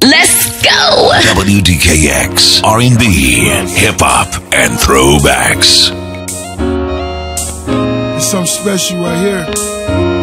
Let's go! WDKX, R&B, hip-hop, and throwbacks. It's something special right here.